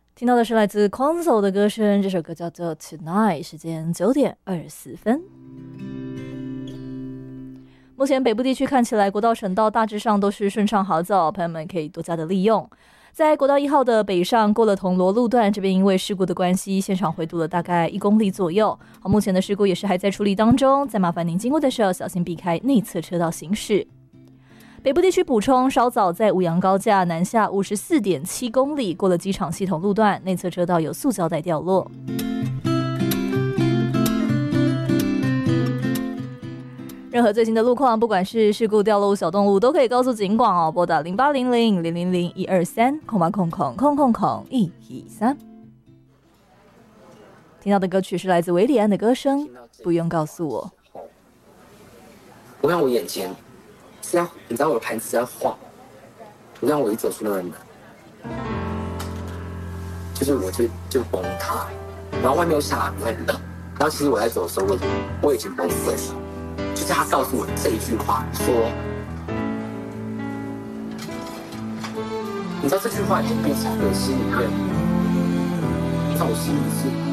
听到的是来自 Console 的歌声，这首歌叫做 Tonight， 时间9:24。目前北部地区看起来国道省道大致上都是顺畅好走，朋友们可以多加的利用。在国道1号的北上过了铜锣路段，这边因为事故的关系，现场回堵了大概1公里左右。目前的事故也是还在处理当中，再麻烦您经过的时候小心避开内侧车道行驶。北部地区补充，稍早在五杨高架南下54.7公里，过了机场系统路段，内侧车道有塑胶袋掉落。任何最新的路况，不管是事故、掉落物、小动物，都可以告诉警广哦，拨打0800-000-123-000-113。听到的歌曲是来自韦礼安的歌声，不用告诉我。 我看我眼前。你知道我的盘子在晃，我让我一走出那个门，就是我就崩塌，然后外面又下雨很冷，然后其实我在走的时候我已经崩溃了，就是他告诉我这一句话说，你知道这句话已经变成我心里面，在我心里是